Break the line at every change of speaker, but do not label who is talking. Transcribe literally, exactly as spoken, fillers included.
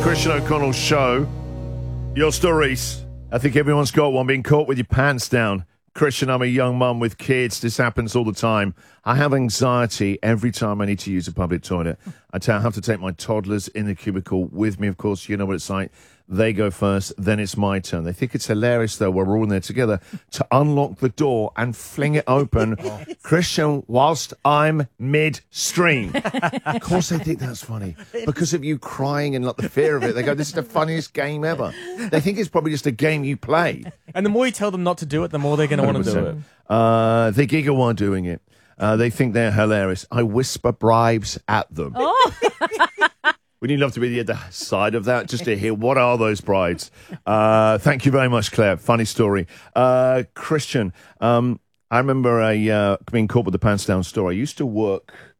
Christian O'Connell show. Your stories. I think everyone's got one. Being caught with your pants down. Christian, I'm a young mum with kids. This happens all the time. I have anxiety every time I need to use a public toilet. I t- have to take my toddlers in the cubicle with me. Of course, you know what it's like. They go first, then it's my turn. They think it's hilarious, though, we're all in there together, to unlock the door and fling it open, oh. Christian, whilst I'm midstream. Of course they think that's funny. Because of you crying and like the fear of it, they go, this is the funniest game ever. They think it's probably just a game you play.
And the more you tell them not to do it, the more they're going to want to do it.
Uh, they giggle while doing it. Uh, they think they're hilarious. I whisper bribes at them. Oh. Wouldn't you love to be the other side of that, just to hear what are those bribes? Uh, thank you very much, Claire. Funny story. Uh, Christian, um, I remember a, uh, being caught with the pants down story. I used to work